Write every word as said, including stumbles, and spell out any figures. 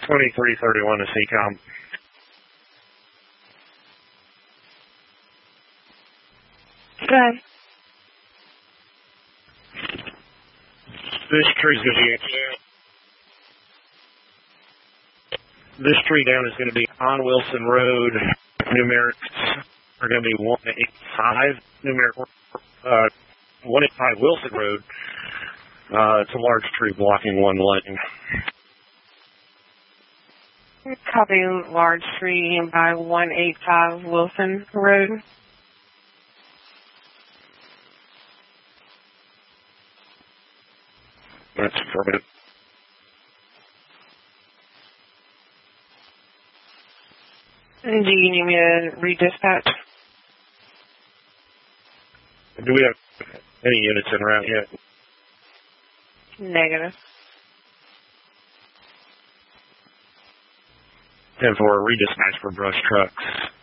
twenty-three thirty-one to C COM. Okay. This tree's going to be... This tree down is going to be on Wilson Road. Numerics are going to be one eighty-five. Numeric, uh, one eighty-five Wilson Road. Uh, it's a large tree blocking one lane. Copy large tree by one eighty-five Wilson Road. That's affirmative. Do you need me to redispatch? Do we have any units en route yet? Negative. ten four, redispatch for brush trucks.